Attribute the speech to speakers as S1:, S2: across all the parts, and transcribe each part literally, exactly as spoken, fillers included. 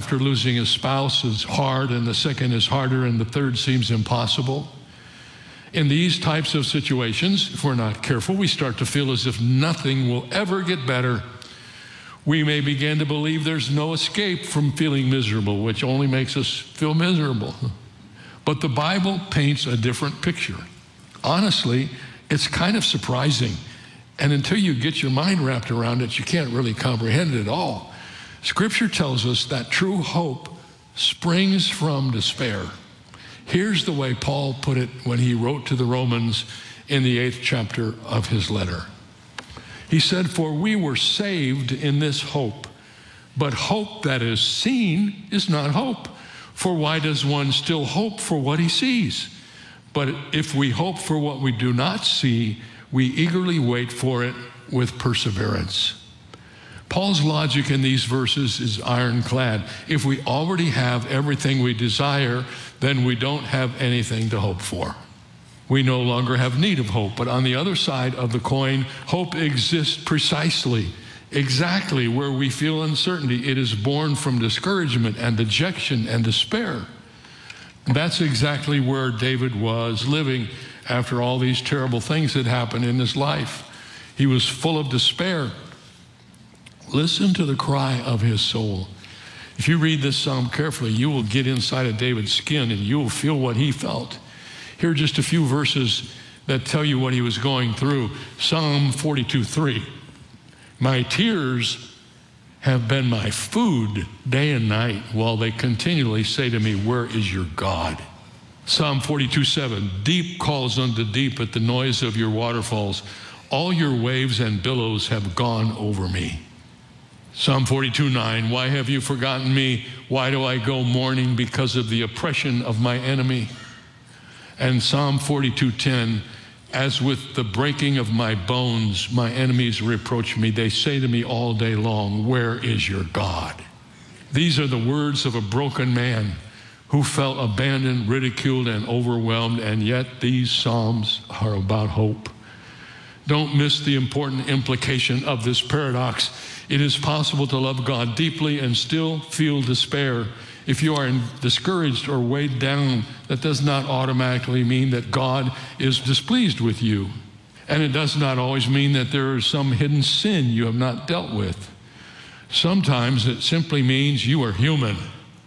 S1: after losing a spouse is hard, and the second is harder, and the third seems impossible. In these types of situations, if we're not careful, we start to feel as if nothing will ever get better. We may begin to believe there's no escape from feeling miserable, which only makes us feel miserable. But the Bible paints a different picture. Honestly, it's kind of surprising. And until you get your mind wrapped around it, you can't really comprehend it at all. Scripture tells us that true hope springs from despair. Here's the way Paul put it when he wrote to the Romans in the eighth chapter of his letter. He said, "For we were saved in this hope, but hope that is seen is not hope. For why does one still hope for what he sees? But if we hope for what we do not see, we eagerly wait for it with perseverance." Paul's logic in these verses is ironclad. If we already have everything we desire, then we don't have anything to hope for. We no longer have need of hope. But on the other side of the coin, hope exists precisely, exactly where we feel uncertainty. It is born from discouragement and dejection and despair. That's exactly where David was living after all these terrible things that happened in his life. He was full of despair. Listen to the cry of his soul. If you read this psalm carefully, you will get inside of David's skin and you will feel what he felt. Here are just a few verses that tell you what he was going through. Psalm forty-two, three. "My tears have been my food day and night, while they continually say to me, 'Where is your God?'" Psalm forty-two, seven. "Deep calls unto deep at the noise of your waterfalls. All your waves and billows have gone over me." Psalm forty-two, nine. "Why have you forgotten me? Why do I go mourning because of the oppression of my enemy?" And Psalm forty-two, ten. "As with the breaking of my bones, my enemies reproach me. They say to me all day long, 'Where is your God?'" These are the words of a broken man who felt abandoned, ridiculed, and overwhelmed, and yet these Psalms are about hope. Don't miss the important implication of this paradox. It is possible to love God deeply and still feel despair. If you are discouraged or weighed down, that does not automatically mean that God is displeased with you. And it does not always mean that there is some hidden sin you have not dealt with. Sometimes it simply means you are human,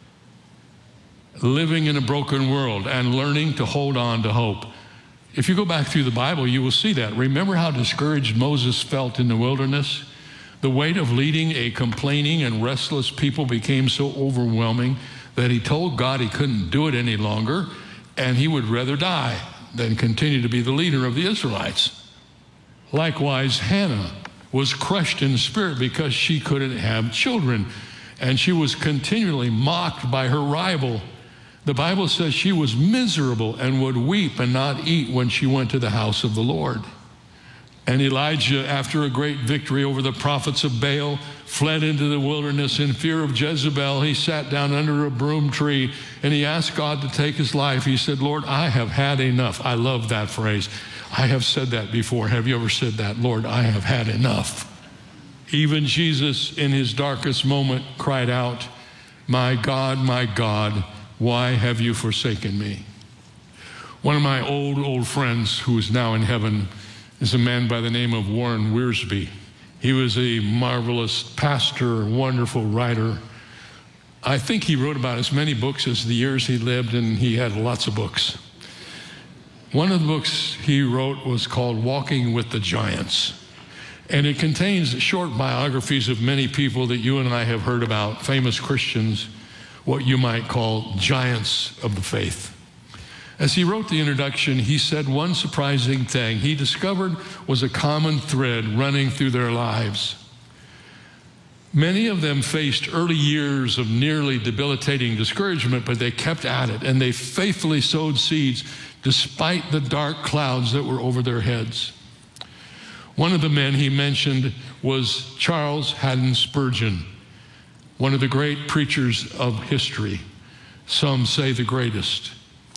S1: living in a broken world and learning to hold on to hope. If you go back through the Bible, you will see that. Remember how discouraged Moses felt in the wilderness? The weight of leading a complaining and restless people became so overwhelming that he told God he couldn't do it any longer, and he would rather die than continue to be the leader of the Israelites. Likewise, Hannah was crushed in spirit because she couldn't have children, and she was continually mocked by her rival. The Bible says she was miserable and would weep and not eat when she went to the house of the Lord. And Elijah, after a great victory over the prophets of Baal, fled into the wilderness in fear of Jezebel. He sat down under a broom tree and he asked God to take his life. He said, "Lord, I have had enough." I love that phrase. I have said that before. Have you ever said that? "Lord, I have had enough." Even Jesus, in his darkest moment, cried out, "My God, my God, why have you forsaken me?" One of my old, old friends who is now in heaven is a man by the name of Warren Wiersbe. He was a marvelous pastor, wonderful writer. I think he wrote about as many books as the years he lived, and he had lots of books. One of the books he wrote was called Walking with the Giants, and it contains short biographies of many people that you and I have heard about, famous Christians, what you might call giants of the faith. As he wrote the introduction, he said one surprising thing he discovered was a common thread running through their lives. Many of them faced early years of nearly debilitating discouragement, but they kept at it, and they faithfully sowed seeds despite the dark clouds that were over their heads. One of the men he mentioned was Charles Haddon Spurgeon, one of the great preachers of history. Some say the greatest.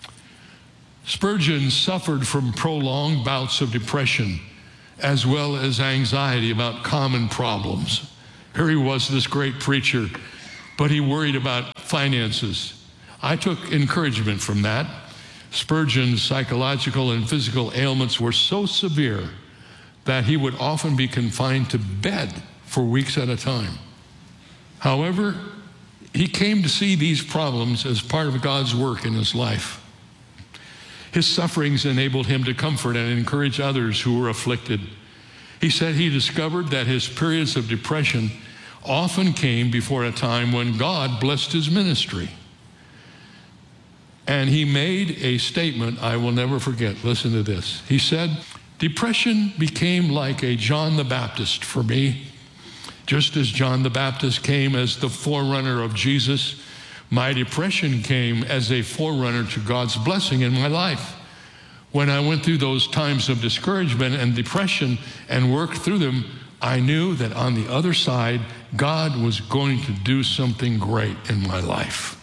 S1: Spurgeon suffered from prolonged bouts of depression as well as anxiety about common problems. Here he was, this great preacher, but he worried about finances. I took encouragement from that. Spurgeon's psychological and physical ailments were so severe that he would often be confined to bed for weeks at a time. However, he came to see these problems as part of God's work in his life. His sufferings enabled him to comfort and encourage others who were afflicted. He said he discovered that his periods of depression often came before a time when God blessed his ministry. And he made a statement I will never forget. Listen to this. He said, "Depression became like a John the Baptist for me. Just as John the Baptist came as the forerunner of Jesus, my depression came as a forerunner to God's blessing in my life. When I went through those times of discouragement and depression and worked through them, I knew that on the other side, God was going to do something great in my life."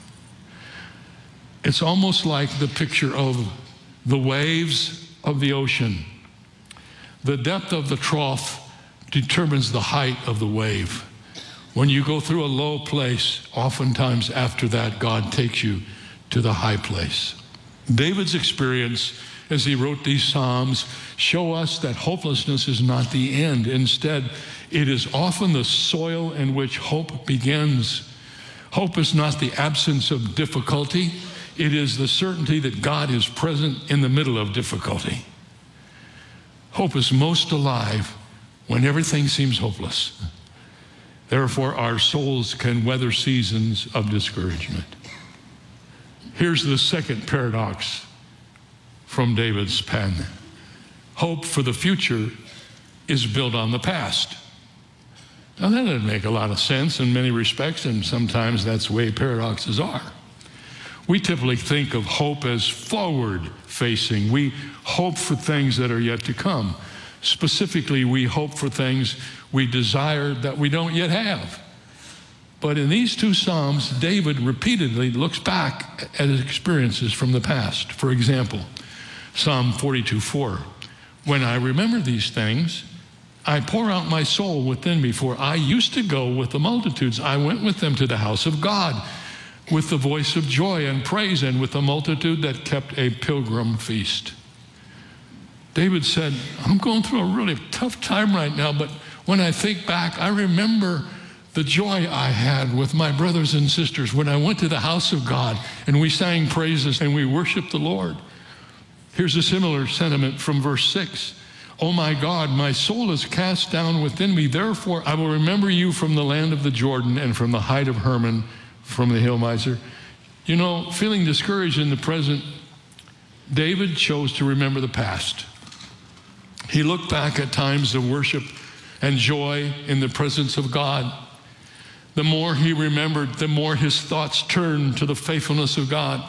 S1: It's almost like the picture of the waves of the ocean. The depth of the trough determines the height of the wave. When you go through a low place, oftentimes after that, God takes you to the high place. David's experience as he wrote these Psalms show us that hopelessness is not the end. Instead, it is often the soil in which hope begins. Hope is not the absence of difficulty. It is the certainty that God is present in the middle of difficulty. Hope is most alive when everything seems hopeless. Therefore, our souls can weather seasons of discouragement. Here's the second paradox from David's pen. Hope for the future is built on the past. Now, that doesn't make a lot of sense in many respects, and sometimes that's the way paradoxes are. We typically think of hope as forward-facing. We hope for things that are yet to come. Specifically, we hope for things we desire that we don't yet have. But in these two Psalms, David repeatedly looks back at his experiences from the past. For example, Psalm forty-two four, "When I remember these things, I pour out my soul within me, for I used to go with the multitudes. I went with them to the house of God, with the voice of joy and praise, and with a multitude that kept a pilgrim feast." David said, "I'm going through a really tough time right now, but when I think back, I remember the joy I had with my brothers and sisters when I went to the house of God and we sang praises and we worshiped the Lord." Here's a similar sentiment from verse six. "Oh my God, my soul is cast down within me. Therefore, I will remember you from the land of the Jordan and from the height of Hermon, from the hill miser." You know, feeling discouraged in the present, David chose to remember the past. He looked back at times of worship and joy in the presence of God. The more he remembered, the more his thoughts turned to the faithfulness of God.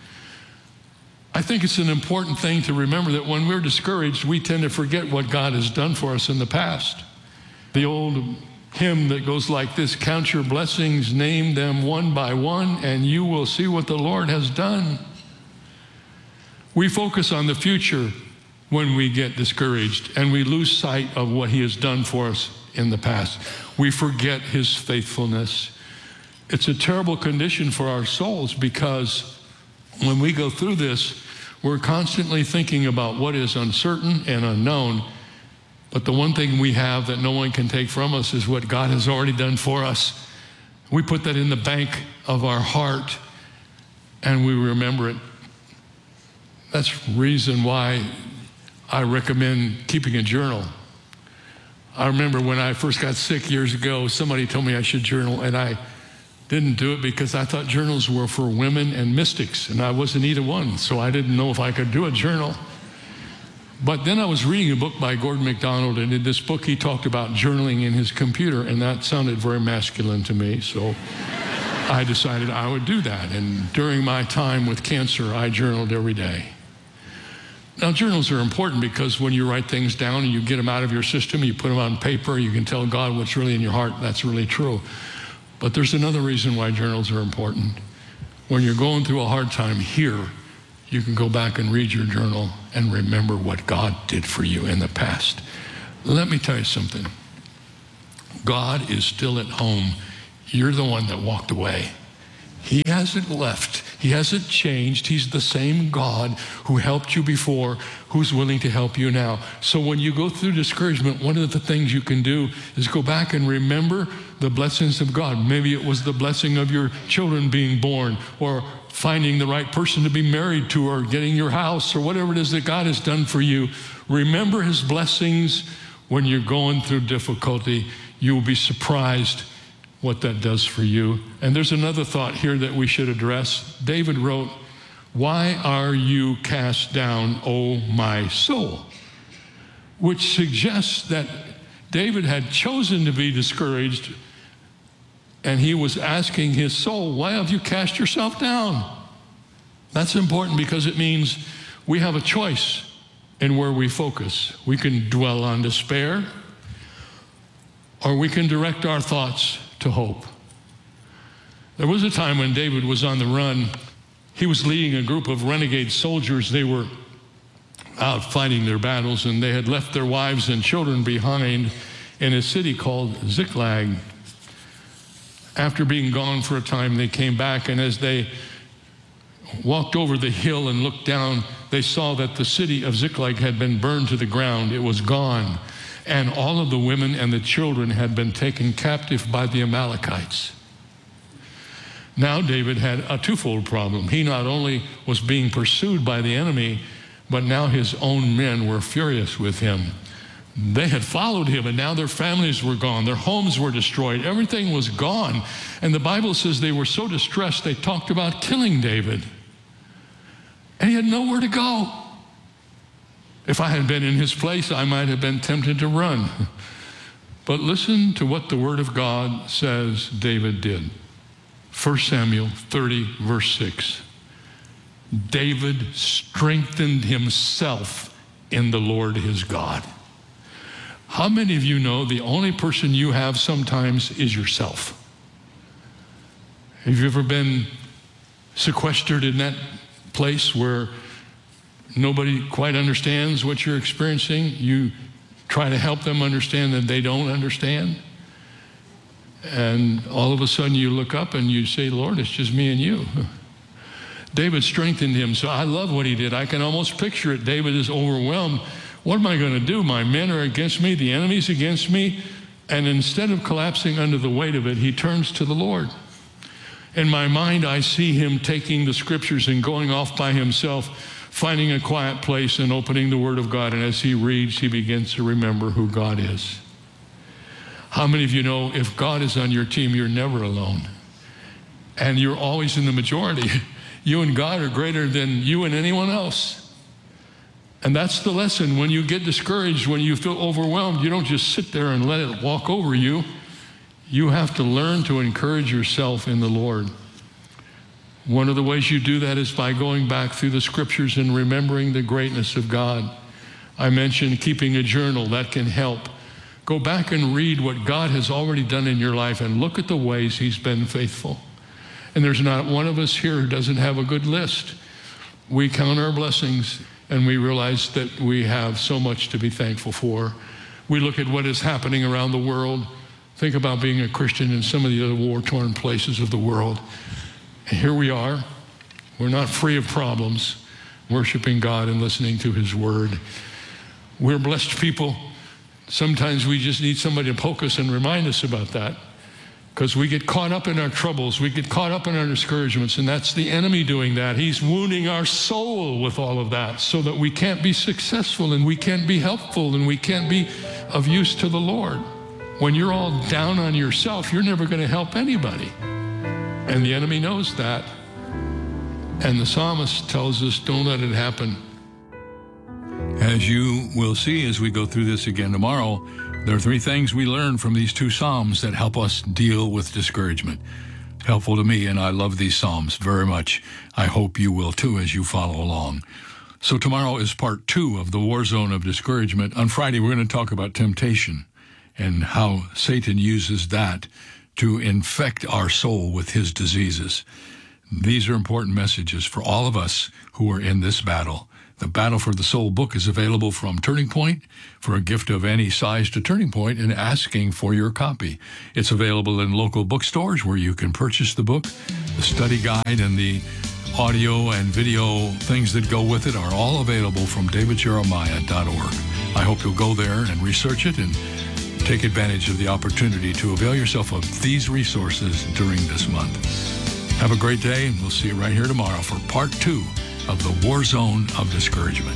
S1: I think it's an important thing to remember that when we're discouraged, we tend to forget what God has done for us in the past. The old hymn that goes like this, "Count your blessings, name them one by one, and you will see what the Lord has done." We focus on the future when we get discouraged, and we lose sight of what he has done for us in the past. We forget his faithfulness. It's a terrible condition for our souls, because when we go through this, we're constantly thinking about what is uncertain and unknown. But the one thing we have that no one can take from us is what God has already done for us. We put that in the bank of our heart and we remember it. That's reason why I recommend keeping a journal. I remember when I first got sick years ago, somebody told me I should journal, and I didn't do it because I thought journals were for women and mystics, and I wasn't either one, so I didn't know if I could do a journal. But then I was reading a book by Gordon MacDonald, and in this book he talked about journaling in his computer, and that sounded very masculine to me, so I decided I would do that. And during my time with cancer, I journaled every day. Now, journals are important because when you write things down and you get them out of your system, you put them on paper, you can tell God what's really in your heart. That's really true. But there's another reason why journals are important. When you're going through a hard time here, you can go back and read your journal and remember what God did for you in the past. Let me tell you something. God is still at home You're the one that walked away. He hasn't left. He hasn't changed. He's the same God who helped you before, who's willing to help you now. So when you go through discouragement, one of the things you can do is go back and remember the blessings of God. Maybe it was the blessing of your children being born, or finding the right person to be married to, or getting your house, or whatever it is that God has done for you. Remember his blessings when you're going through difficulty. You will be surprised what that does for you. And there's another thought here that we should address. David wrote, "Why are you cast down, O my soul?" Which suggests that David had chosen to be discouraged, and he was asking his soul, why have you cast yourself down? That's important, because it means we have a choice in where we focus. We can dwell on despair, or we can direct our thoughts to hope. There was a time when David was on the run. He was leading a group of renegade soldiers. They were out fighting their battles, and they had left their wives and children behind in a city called Ziklag. After being gone for a time, they came back, and as they walked over the hill and looked down, they saw that the city of Ziklag had been burned to the ground. It was gone. And all of the women and the children had been taken captive by the Amalekites. Now David had a twofold problem. He not only was being pursued by the enemy, but now his own men were furious with him. They had followed him, and now their families were gone. Their homes were destroyed. Everything was gone. And the Bible says they were so distressed, they talked about killing David. And he had nowhere to go. If I had been in his place, I might have been tempted to run. But listen to what the Word of God says David did. First Samuel thirty, verse six. David strengthened himself in the Lord his God. How many of you know the only person you have sometimes is yourself? Have you ever been sequestered in that place where nobody quite understands what you're experiencing? You try to help them understand that they don't understand. And all of a sudden you look up and you say, Lord, it's just me and you. David strengthened him. So I love what he did. I can almost picture it. David is overwhelmed. What am I going to do? My men are against me. The enemy's against me. And instead of collapsing under the weight of it, he turns to the Lord. In my mind, I see him taking the scriptures and going off by himself, finding a quiet place and opening the Word of God. And as he reads, he begins to remember who God is. How many of you know if God is on your team, you're never alone? And you're always in the majority. You and God are greater than you and anyone else. And that's the lesson. When you get discouraged, when you feel overwhelmed, you don't just sit there and let it walk over you. You have to learn to encourage yourself in the Lord. One of the ways you do that is by going back through the scriptures and remembering the greatness of God. I mentioned keeping a journal. That can help. Go back and read what God has already done in your life and look at the ways he's been faithful. And there's not one of us here who doesn't have a good list. We count our blessings and we realize that we have so much to be thankful for. We look at what is happening around the world. Think about being a Christian in some of the other war-torn places of the world. And here we are. We're not free of problems, worshiping God and listening to his word. We're blessed people. Sometimes we just need somebody to poke us and remind us about that, because we get caught up in our troubles. We get caught up in our discouragements, and that's the enemy doing that. He's wounding our soul with all of that so that we can't be successful and we can't be helpful and we can't be of use to the Lord. When you're all down on yourself, you're never going to help anybody. And the enemy knows that. And the psalmist tells us, don't let it happen. As you will see as we go through this again tomorrow, there are three things we learn from these two Psalms that help us deal with discouragement. Helpful to me, and I love these Psalms very much. I hope you will too as you follow along. So tomorrow is part two of the war zone of discouragement. On Friday, we're going to talk about temptation and how Satan uses that to infect our soul with his diseases. These are important messages for all of us who are in this battle. The Battle for the Soul book is available from Turning Point for a gift of any size to Turning Point and asking for your copy. It's available in local bookstores where you can purchase the book. The study guide and the audio and video things that go with it are all available from david jeremiah dot org. I hope you'll go there and research it and take advantage of the opportunity to avail yourself of these resources during this month. Have a great day, and we'll see you right here tomorrow for part two of the War Zone of Discouragement.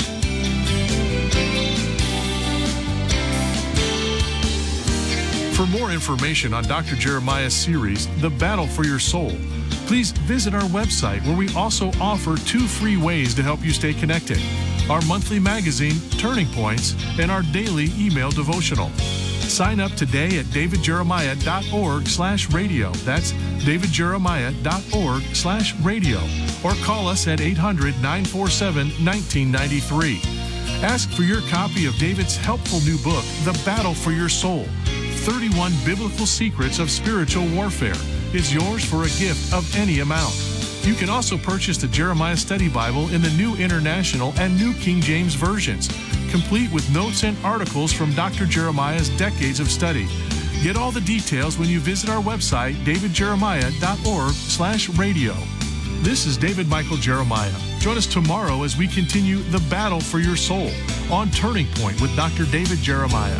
S2: For more information on Doctor Jeremiah's series, The Battle for Your Soul, please visit our website where we also offer two free ways to help you stay connected: our monthly magazine, Turning Points, and our daily email devotional. Sign up today at david jeremiah dot org slash radio. That's david jeremiah dot org slash radio. Or call us at eight hundred, nine four seven, one nine nine three. Ask for your copy of David's helpful new book, The Battle for Your Soul, thirty-one Biblical Secrets of Spiritual Warfare. It's yours for a gift of any amount. You can also purchase the Jeremiah Study Bible in the New International and New King James versions, complete with notes and articles from Doctor Jeremiah's decades of study. Get all the details when you visit our website, david jeremiah dot org slash radio. This is David Michael Jeremiah. Join us tomorrow as we continue the battle for your soul on Turning Point with Doctor David Jeremiah.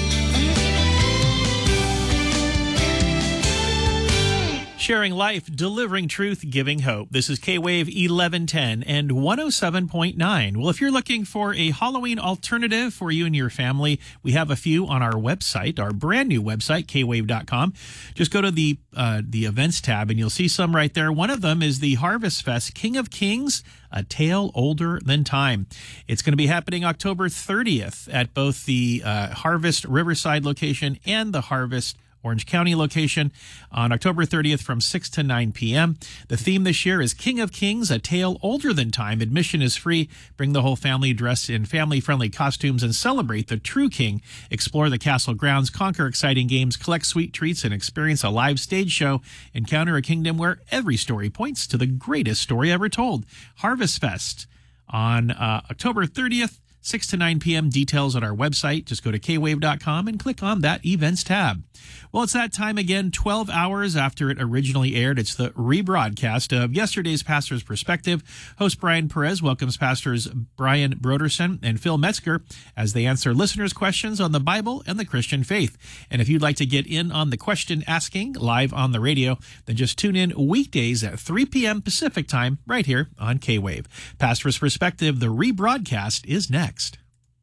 S3: Sharing life, delivering truth, giving hope. This is K-Wave eleven ten and one oh seven point nine. Well, if you're looking for a Halloween alternative for you and your family, we have a few on our website, our brand new website, k wave dot com. Just go to the uh, the events tab and you'll see some right there. One of them is the Harvest Fest King of Kings, A Tale Older Than Time. It's going to be happening October thirtieth at both the uh, Harvest Riverside location and the Harvest Orange County location on October thirtieth from six to nine p.m. The theme this year is King of Kings, A Tale Older Than Time. Admission is free. Bring the whole family, dress in family-friendly costumes, and celebrate the true king. Explore the castle grounds, conquer exciting games, collect sweet treats, and experience a live stage show. Encounter a kingdom where every story points to the greatest story ever told. Harvest Fest on uh, October thirtieth, six to nine p.m. Details on our website. Just go to k wave dot com and click on that events tab. Well, it's that time again, twelve hours after it originally aired. It's the rebroadcast of yesterday's Pastor's Perspective. Host Brian Perez welcomes Pastors Brian Broderson and Phil Metzger as they answer listeners' questions on the Bible and the Christian faith. And if you'd like to get in on the question asking live on the radio, then just tune in weekdays at three p.m. Pacific time right here on K-Wave. Pastor's Perspective, the rebroadcast, is next.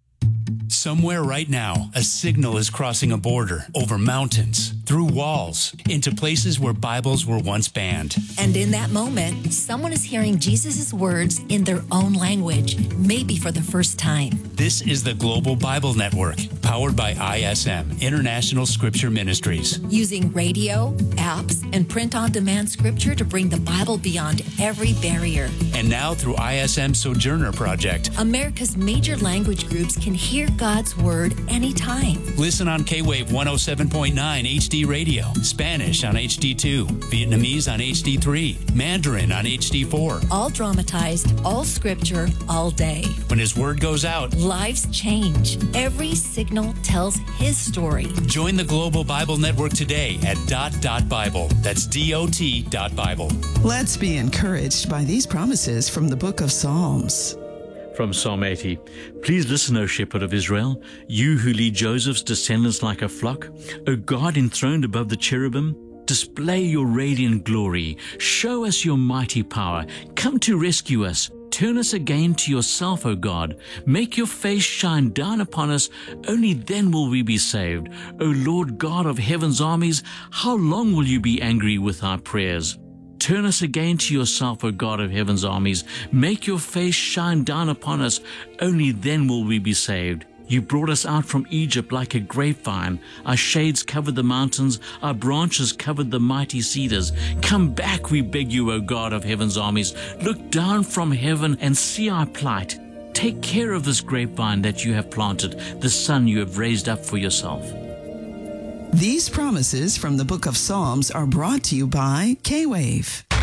S4: Somewhere right now, a signal is crossing a border, over mountains, through walls, into places where Bibles were once banned.
S5: And in that moment, someone is hearing Jesus' words in their own language, maybe for the first time.
S4: This is the Global Bible Network, powered by I S M, International Scripture Ministries.
S5: Using radio, apps, and print-on-demand scripture to bring the Bible beyond every barrier.
S4: And now through I S M Sojourner Project,
S5: America's major language groups can hear God's Word anytime.
S4: Listen on K-Wave one oh seven point nine H D Radio, Spanish on H D two, Vietnamese on H D three, Mandarin on H D four.
S5: All dramatized, all scripture, all day.
S4: When His Word goes out,
S5: lives change. Every signal tells His story.
S4: Join the Global Bible Network today at dot dot Bible. That's D O T dot Bible.
S6: Let's be encouraged by these promises from the book of Psalms.
S7: From Psalm eighty, please listen, O shepherd of Israel, you who lead Joseph's descendants like a flock, O God enthroned above the cherubim, display your radiant glory, show us your mighty power, come to rescue us, turn us again to yourself, O God, make your face shine down upon us, only then will we be saved. O Lord God of heaven's armies, how long will you be angry with our prayers? Turn us again to yourself, O God of heaven's armies. Make your face shine down upon us. Only then will we be saved. You brought us out from Egypt like a grapevine. Our shades covered the mountains. Our branches covered the mighty cedars. Come back, we beg you, O God of heaven's armies. Look down from heaven and see our plight. Take care of this grapevine that you have planted, the son you have raised up for yourself.
S6: These promises from the book of Psalms are brought to you by K-Wave.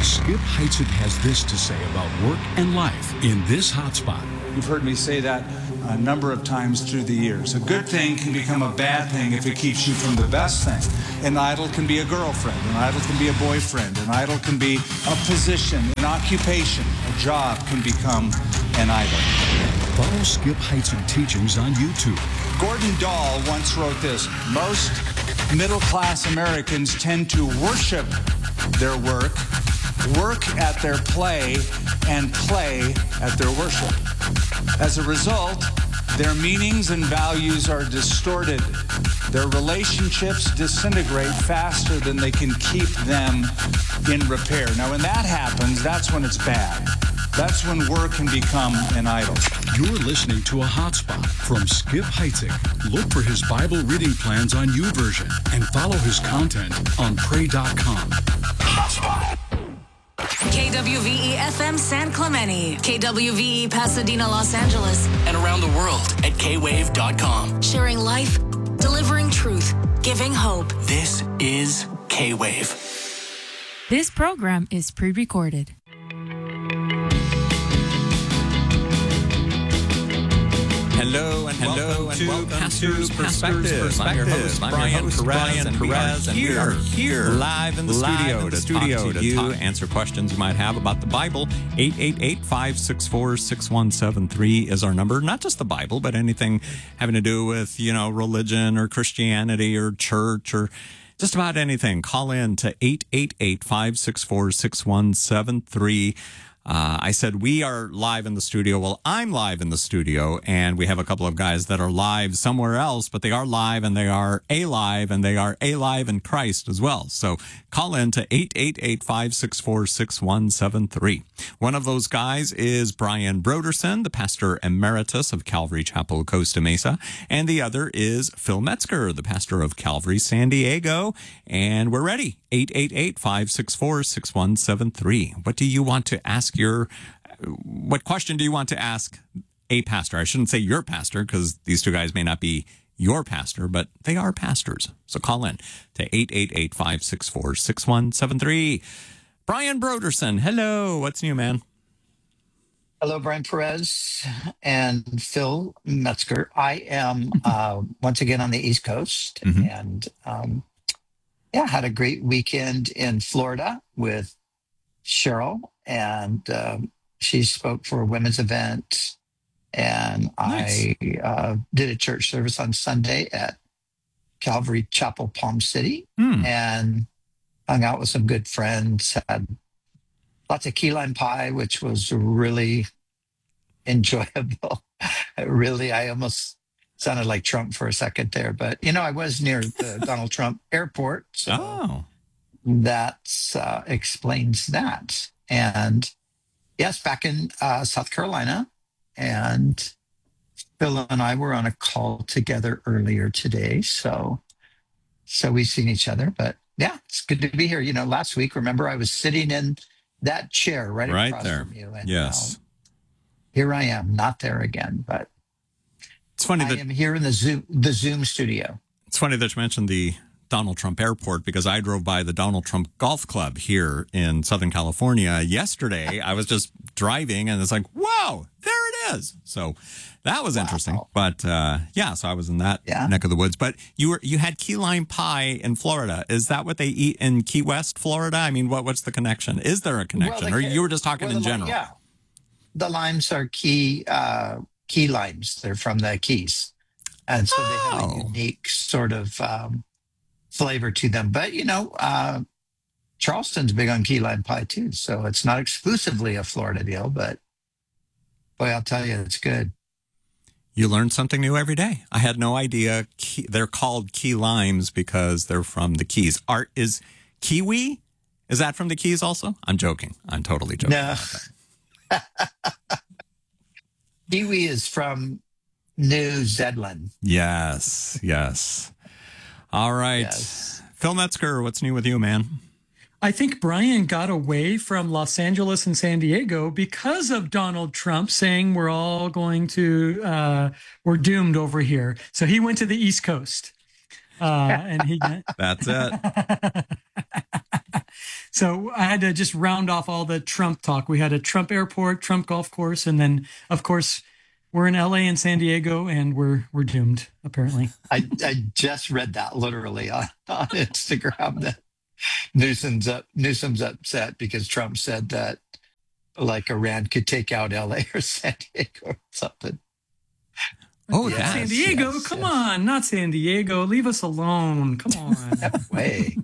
S8: Skip Heitzig has this to say about work and life in this hotspot.
S9: You've heard me say that a number of times through the years. A good thing can become a bad thing if it keeps you from the best thing. An idol can be a girlfriend. An idol can be a boyfriend. An idol can be a position, an occupation. A job can become an idol.
S8: Follow Skip Heitzig teachings on YouTube.
S9: Gordon Dahl once wrote this: most middle-class Americans tend to worship their work, work at their play, and play at their worship. As a result, their meanings and values are distorted. Their relationships disintegrate faster than they can keep them in repair. Now, when that happens, that's when it's bad. That's when work can become an idol.
S8: You're listening to a hotspot from Skip Heitzig. Look for his Bible reading plans on YouVersion and follow his content on pray dot com. Hotspot.
S10: K W V E F M San Clemente, K W V E Pasadena, Los Angeles,
S11: and around the world at K wave dot com.
S10: Sharing life, delivering truth, giving hope.
S11: This is K-Wave.
S12: This program is pre-recorded.
S13: Hello and hello welcome and to welcome Pastors to Perspectives. Perspectives. I'm your host, I'm Brian, your host, Perez, Brian and Perez, and we are here live in the live studio, in the to, studio talk to, to you, talk. answer questions you might have about the Bible. eight eight eight, five six four, six one seven three is our number. Not just the Bible, but anything having to do with, you know, religion or Christianity or church or just about anything. Call in to eight eight eight, five six four, six one seven three. Uh, I said we are live in the studio. Well, I'm live in the studio, and we have a couple of guys that are live somewhere else, but they are live, and they are alive, and they are alive in Christ as well. So call in to eight eight eight, five six four, six one seven three. One of those guys is Brian Brodersen, the pastor emeritus of Calvary Chapel, Costa Mesa, and the other is Phil Metzger, the pastor of Calvary San Diego, and we're ready. eight eight eight, five six four, six one seven three. What do you want to ask your, what question do you want to ask a pastor? I shouldn't say your pastor, because these two guys may not be your pastor, but they are pastors. So call in to eight eight eight, five six four, six one seven three. Brian Brodersen, hello. What's new, man?
S14: Hello, Brian Perez and Phil Metzger. I am uh, once again on the East Coast, mm-hmm. and um, yeah, had a great weekend in Florida with Cheryl, and um, she spoke for a women's event, and nice. I uh, did a church service on Sunday at Calvary Chapel, Palm City, mm. and hung out with some good friends, had lots of key lime pie, which was really enjoyable. Really, I almost sounded like Trump for a second there, but you know, I was near the Donald Trump airport, so oh. that uh, explains that. And yes, back in uh, South Carolina, and Phil and I were on a call together earlier today, so so we've seen each other. But yeah, it's good to be here. You know, last week, remember, I was sitting in that chair right,
S13: right
S14: across
S13: there.
S14: from you, and
S13: yes,
S14: uh, here I am, not there again, but.
S13: It's funny that
S14: I am here in the Zoom the Zoom studio.
S13: It's funny that you mentioned the Donald Trump airport, because I drove by the Donald Trump Golf Club here in Southern California yesterday. I was just driving, and it's like, wow, there it is. So that was wow. interesting. But uh, yeah, so I was in that yeah. neck of the woods. But you were you had key lime pie in Florida. Is that what they eat in Key West, Florida? I mean, what what's the connection? Is there a connection, well, or you were just talking well, in general?
S14: Yeah, the limes are key. Uh, Key limes. They're from the Keys. And so oh. they have a unique sort of um, flavor to them. But, you know, uh, Charleston's big on key lime pie, too. So it's not exclusively a Florida deal, but boy, I'll tell you, it's good.
S13: You learn something new every day. I had no idea key, they're called key limes because they're from the Keys. Art is kiwi? Is that from the Keys also? I'm joking. I'm totally joking.
S14: No. Kiwi is from New Zealand.
S13: Yes, yes. All right. Yes. Phil Metzger, what's new with you, man?
S15: I think Brian got away from Los Angeles and San Diego because of Donald Trump saying we're all going to, uh, we're doomed over here. So he went to the East Coast. Uh, and he
S13: That's it.
S15: So I had to just round off all the Trump talk. We had a Trump airport, Trump golf course, and then, of course, we're in L A and San Diego, and we're we're doomed, apparently.
S14: I, I just read that literally on, on Instagram that Newsom's up, Newsom's upset because Trump said that like Iran could take out L A or San Diego or something.
S13: Oh,
S15: yes,
S13: yes,
S15: San Diego,
S14: yes,
S15: come
S14: yes.
S15: on, not San Diego. Leave us alone. Come on.
S14: No way.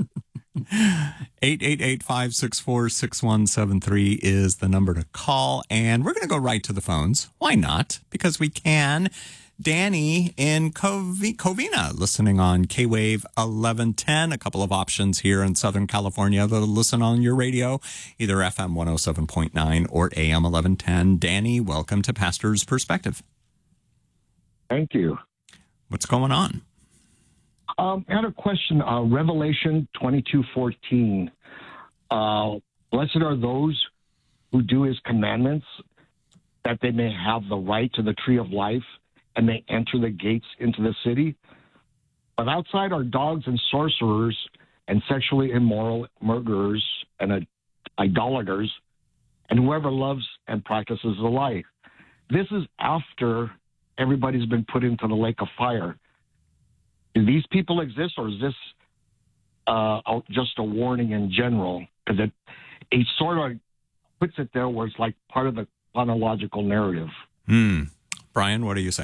S13: eight eight eight, five six four, six one seven three is the number to call. And we're going to go right to the phones. Why not? Because we can. Danny in Cov- Covina, listening on K-Wave eleven ten. A couple of options here in Southern California to listen on your radio, either F M one oh seven point nine or A M eleven ten. Danny, welcome to Pastor's Perspective.
S16: Thank you.
S13: What's going on?
S16: Um, I had a question. Uh, Revelation twenty-two fourteen. Uh, Blessed are those who do his commandments, that they may have the right to the tree of life, and they enter the gates into the city. But outside are dogs and sorcerers and sexually immoral murderers and uh, idolaters and whoever loves and practices the lie. This is after everybody's been put into the lake of fire. Do these people exist, or is this uh, just a warning in general? Because it, it sort of puts it there where it's like part of the chronological narrative.
S13: Hmm. Brian, what do you say?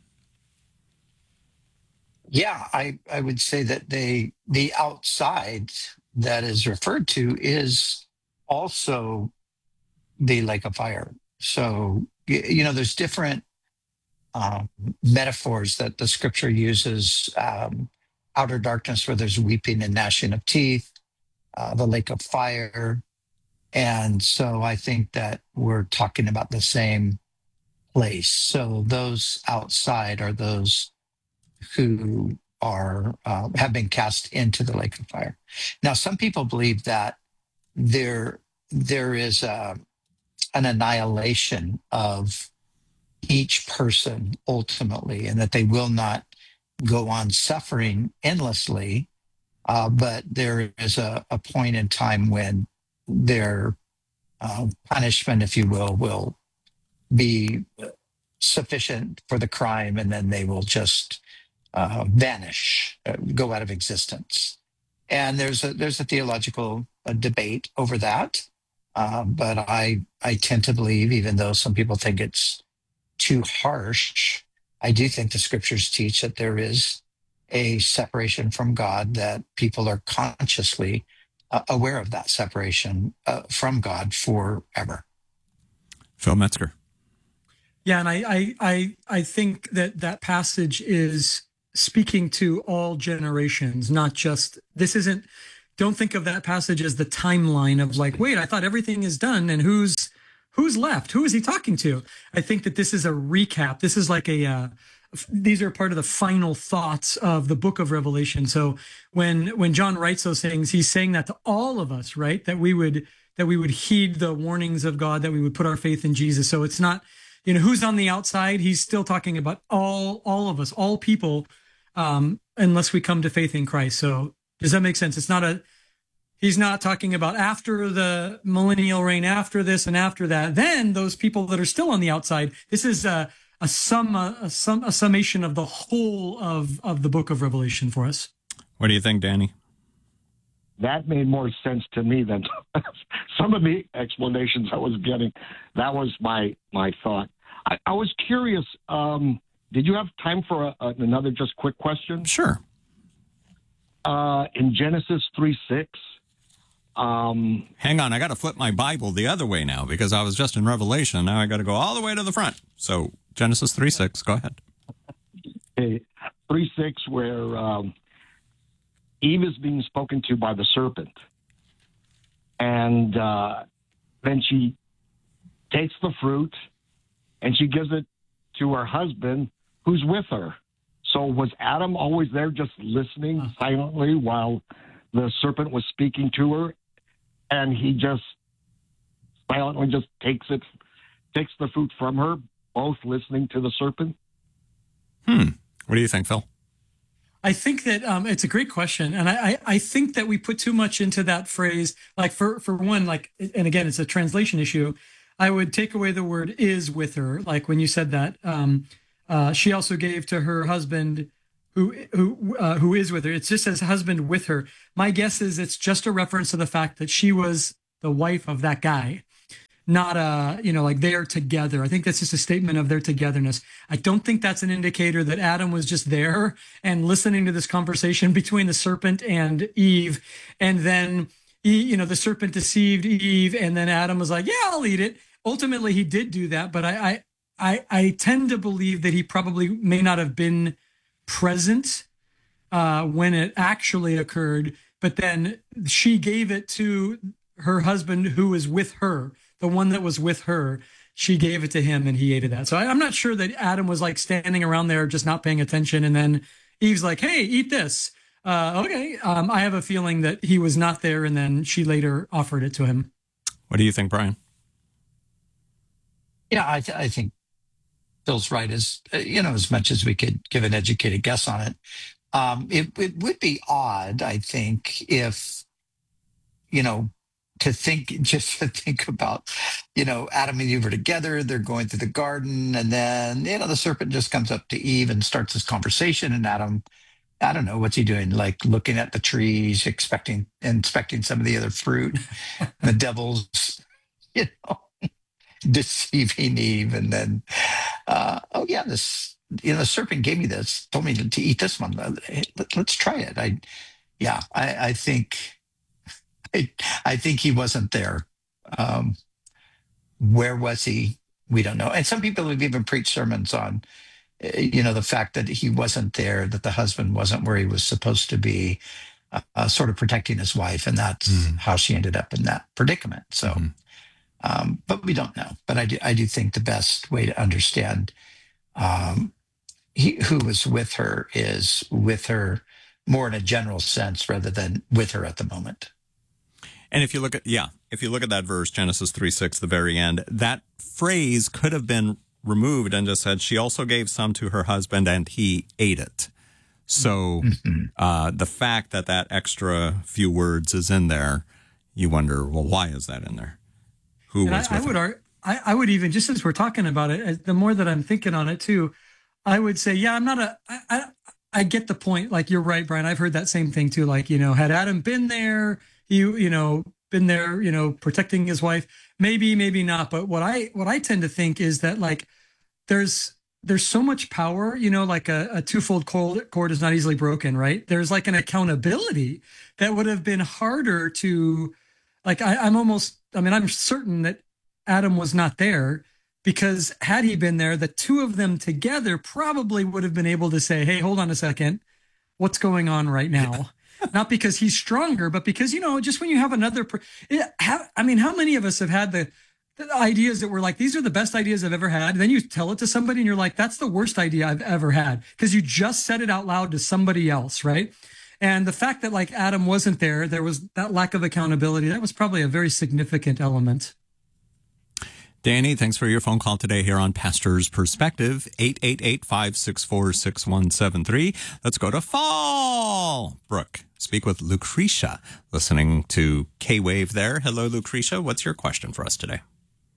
S14: Yeah, I, I would say that they the outside that is referred to is also the lake of fire. So, you know, there's different um, metaphors that the scripture uses. Um, outer darkness where there's weeping and gnashing of teeth, uh, the lake of fire. And so I think that we're talking about the same place. So those outside are those who are uh, have been cast into the lake of fire. Now, some people believe that there there is a, an annihilation of each person ultimately, and that they will not go on suffering endlessly, uh, but there is a, a point in time when their uh, punishment, if you will, will be sufficient for the crime, and then they will just uh, vanish, uh, go out of existence. And there's a there's a theological uh, debate over that, uh, but I I tend to believe, even though some people think it's too harsh, I do think the scriptures teach that there is a separation from God, that people are consciously uh, aware of that separation uh, from God forever.
S13: Phil Metzger.
S15: Yeah, and I, I, I, I think that that passage is speaking to all generations, not just, this isn't, don't think of that passage as the timeline of like, wait, I thought everything is done and who's, who's left? Who is he talking to? I think that this is a recap. This is like a, uh, these are part of the final thoughts of the book of Revelation. So when, when John writes those things, he's saying that to all of us, right? That we would, that we would heed the warnings of God, that we would put our faith in Jesus. So it's not, you know, who's on the outside. He's still talking about all, all of us, all people, um, unless we come to faith in Christ. So does that make sense? It's not a, he's not talking about after the millennial reign, after this and after that, then those people that are still on the outside. This is a, a sum, a, a sum, a summation of the whole of, of the book of Revelation for us.
S13: What do you think, Danny?
S16: That made more sense to me than some of the explanations I was getting. That was my, my thought. I, I was curious, um, did you have time for a, a, another just quick question?
S13: Sure.
S16: Uh, in Genesis three six, Um,
S13: Hang on, I got to flip my Bible the other way now because I was just in Revelation. Now I got to go all the way to the front. So Genesis three six, go ahead.
S16: Okay, three six, where um, Eve is being spoken to by the serpent, and uh, then she takes the fruit and she gives it to her husband, who's with her. So was Adam always there, just listening silently while the serpent was speaking to her? And he just silently just takes it, takes the fruit from her, both listening to the serpent?
S13: Hmm. What do you think, Phil?
S15: I think that um, it's a great question. And I, I, I think that we put too much into that phrase. Like for, for one, like, and again, it's a translation issue. I would take away the word is with her. Like when you said that, um, uh, she also gave to her husband who, who, uh, who is with her. It just says husband with her. My guess is it's just a reference to the fact that she was the wife of that guy. Not a, you know, like they're together. I think that's just a statement of their togetherness. I don't think that's an indicator that Adam was just there and listening to this conversation between the serpent and Eve. And then, he, you know, the serpent deceived Eve and then Adam was like, yeah, I'll eat it. Ultimately, he did do that. But I, I, I, I tend to believe that he probably may not have been present uh, when it actually occurred. But then she gave it to her husband who was with her. The one that was with her, she gave it to him and he ate that. So I, I'm not sure that Adam was like standing around there just not paying attention. And then Eve's like, hey, eat this. Uh, okay. Um, I have a feeling that he was not there. And then she later offered it to him.
S13: What do you think, Brian?
S14: Yeah, I, th- I think Phil's right. As you know, as much as we could give an educated guess on it, um, it, it would be odd, I think, if, you know, to think, just to think about, you know, Adam and Eve are together, they're going through the garden, and then, you know, the serpent just comes up to Eve and starts this conversation, and Adam, I don't know, what's he doing? Like looking at the trees, expecting, inspecting some of the other fruit. The devil's, you know, deceiving Eve, and then, uh, oh yeah, this, you know, the serpent gave me this, told me to, to eat this one. Let, let's try it. I, yeah, I, I think, I, I think he wasn't there. Um, where was he? We don't know. And some people have even preached sermons on, you know, the fact that he wasn't there, that the husband wasn't where he was supposed to be, uh, uh, sort of protecting his wife. And that's mm. how she ended up in that predicament. So, mm. um, but we don't know. But I do, I do think the best way to understand um, he, who was with her is with her more in a general sense rather than with her at the moment.
S13: And if you look at, yeah, if you look at that verse, Genesis three six, the very end, that phrase could have been removed and just said, she also gave some to her husband and he ate it. So mm-hmm. uh, the fact that that extra few words is in there, you wonder, well, why is that in there? Who
S15: and
S13: was
S15: I,
S13: with
S15: I would,
S13: her?
S15: I, I would even, just as we're talking about it, the more that I'm thinking on it too, I would say, yeah, I'm not a, I, I, I get the point. Like, you're right, Brian. I've heard that same thing too. Like, you know, had Adam been there, you, you know, been there, you know, protecting his wife, maybe, maybe not. But what I, what I tend to think is that like, there's, there's so much power, you know, like a, a twofold cord, cord is not easily broken, right? There's like an accountability that would have been harder to, like, I, I'm almost, I mean, I'm certain that Adam was not there, because had he been there, the two of them together probably would have been able to say, hey, hold on a second, what's going on right now? Not because he's stronger, but because, you know, just when you have another, per- it, have, I mean, how many of us have had the, the ideas that were like, these are the best ideas I've ever had. And then you tell it to somebody and you're like, that's the worst idea I've ever had, because you just said it out loud to somebody else, right? And the fact that like Adam wasn't there, there was that lack of accountability. That was probably a very significant element.
S13: Danny, thanks for your phone call today here on Pastor's Perspective, eight eight eight, five six four, six one seven three. Let's go to Fall. Brooke, speak with Lucretia, listening to K-Wave there. Hello, Lucretia. What's your question for us today?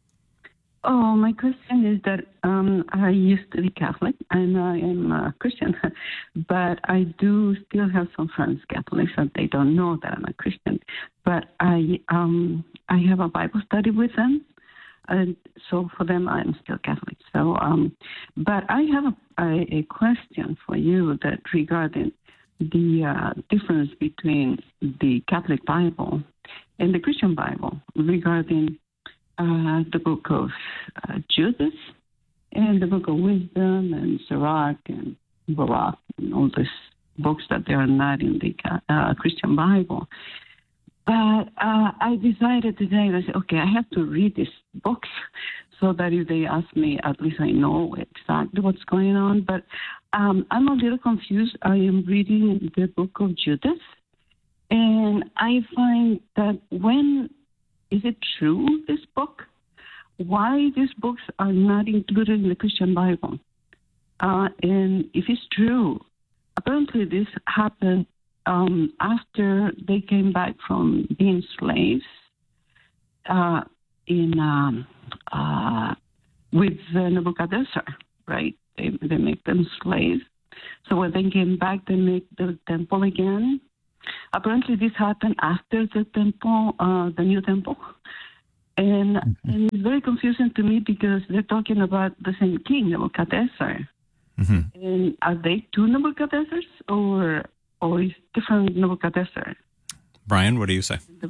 S17: Oh, my question is that um, I used to be Catholic, and I am a Christian, but I do still have some friends Catholics, and they don't know that I'm a Christian. But I um, I have a Bible study with them. And so for them, I'm still Catholic. So, um, but I have a, a, a question for you that regarding the uh, difference between the Catholic Bible and the Christian Bible regarding uh, the book of uh, Judith and the book of Wisdom and Sirach and Baruch and all these books that they are not in the uh, Christian Bible. But uh, I decided today, I said, okay, I have to read these books so that if they ask me, at least I know exactly what's going on. But um, I'm a little confused. I am reading the book of Judith, and I find that when, is it true, this book? Why these books are not included in the Christian Bible? Uh, and if it's true, apparently this happened um, after they came back from being slaves uh, in um, uh, with uh, Nebuchadnezzar, right? They, they make them slaves. So when they came back, they make the temple again. Apparently this happened after the temple, uh, the new temple. And, mm-hmm. and it's very confusing to me because they're talking about the same king, Nebuchadnezzar. Mm-hmm. And are they two Nebuchadnezzars or or is different Nebuchadnezzar?
S13: Brian, what do you say?
S14: Uh,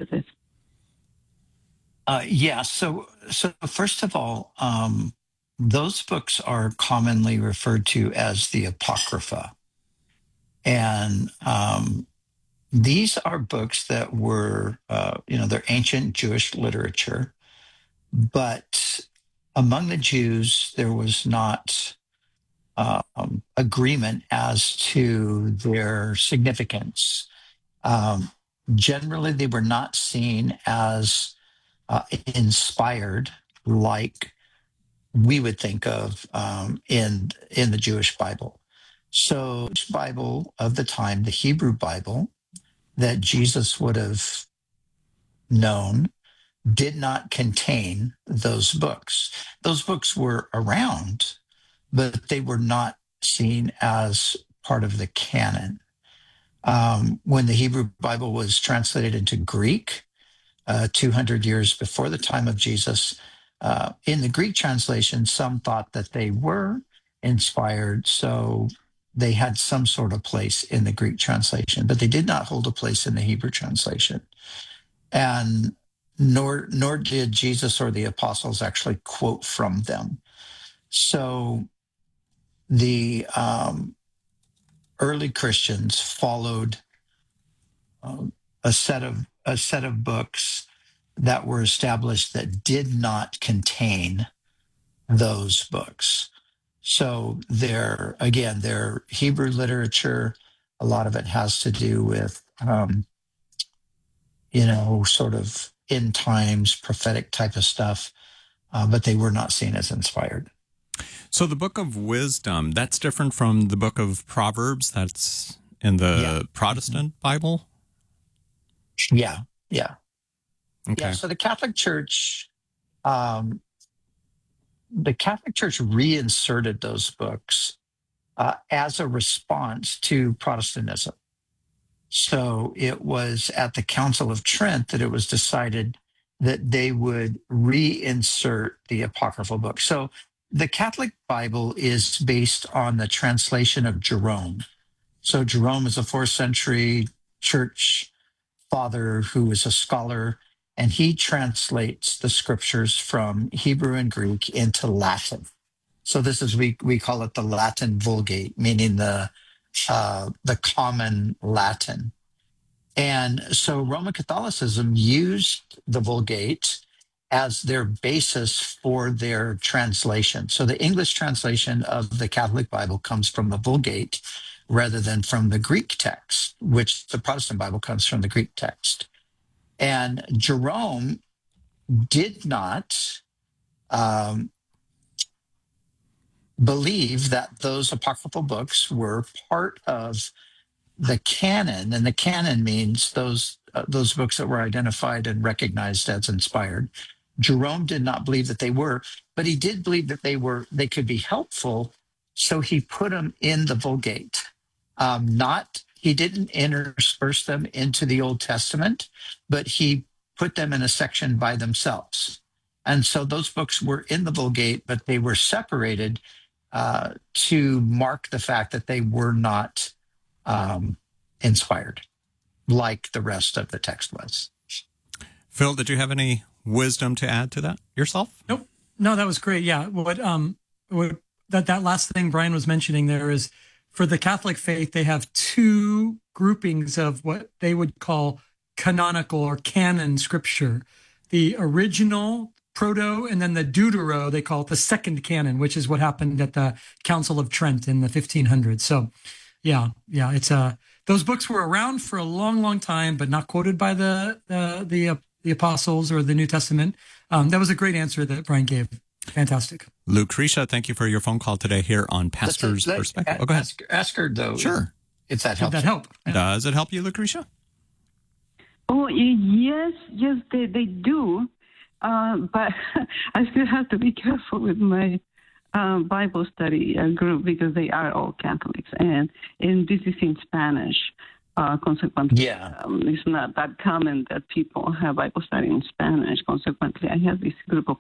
S14: yeah, so so first of all, um, those books are commonly referred to as the Apocrypha. And um, these are books that were, uh, you know, they're ancient Jewish literature, but among the Jews, there was not um, agreement as to their significance. Um, generally, they were not seen as uh, inspired like we would think of um, in in the Jewish Bible. So, the Bible of the time, the Hebrew Bible that Jesus would have known, did not contain those books. Those books were around, but they were not seen as part of the canon. Um, when the Hebrew Bible was translated into Greek, uh, two hundred years before the time of Jesus, uh, in the Greek translation, some thought that they were inspired, so they had some sort of place in the Greek translation, but they did not hold a place in the Hebrew translation. And nor nor did Jesus or the apostles actually quote from them. So the um, early Christians followed uh, a set of a set of books that were established that did not contain those books. So they're, again, they're Hebrew literature. A lot of it has to do with, um, you know, sort of end times, prophetic type of stuff, uh, but they were not seen as inspired.
S13: So the Book of Wisdom, that's different from the Book of Proverbs that's in the yeah. Protestant Bible?
S14: Yeah, yeah.
S13: Okay.
S14: Yeah, so the Catholic Church, um, the Catholic Church reinserted those books uh, as a response to Protestantism. So it was at the Council of Trent that it was decided that they would reinsert the apocryphal book. So the Catholic Bible is based on the translation of Jerome. So Jerome is a fourth century church father who was a scholar, and he translates the scriptures from Hebrew and Greek into Latin. So this is, we we call it the Latin Vulgate, meaning the uh, the common Latin. And so Roman Catholicism used the Vulgate as their basis for their translation. So the English translation of the Catholic Bible comes from the Vulgate rather than from the Greek text, which the Protestant Bible comes from the Greek text. And Jerome did not um, believe that those apocryphal books were part of the canon, and the canon means those uh, those books that were identified and recognized as inspired. Jerome did not believe that they were, but he did believe that they were. They could be helpful, so he put them in the Vulgate. Um, not he didn't intersperse them into the Old Testament, but he put them in a section by themselves. And so those books were in the Vulgate, but they were separated uh, to mark the fact that they were not um, inspired like the rest of the text was.
S13: Phil, did you have any wisdom to add to that yourself?
S15: Nope. No, that was great. Yeah. What, um, what, that, that last thing Brian was mentioning there is, for the Catholic faith, they have two groupings of what they would call canonical or canon scripture. The original proto and then the deutero, they call it the second canon, which is what happened at the Council of Trent in the fifteen hundreds. So yeah, yeah, it's uh, those books were around for a long, long time, but not quoted by the uh, the uh, the apostles or the New Testament. Um, that was a great answer that Brian gave. Fantastic.
S13: Lucretia, thank you for your phone call today here on Pastor's
S14: Let-
S13: Perspective.
S14: a-
S13: Oh, go ahead.
S14: Ask, ask her, though.
S13: Sure.
S14: If that
S15: Did
S14: helps.
S15: that help?
S13: Does it help you, Lucretia?
S17: Oh, y- yes, yes, they, they do. Uh, but I still have to be careful with my uh, Bible study uh, group because they are all Catholics. And, and this is in Spanish. Uh, consequently,
S14: Yeah.
S17: um, it's not that common that people have Bible study in Spanish. Consequently, I have this group of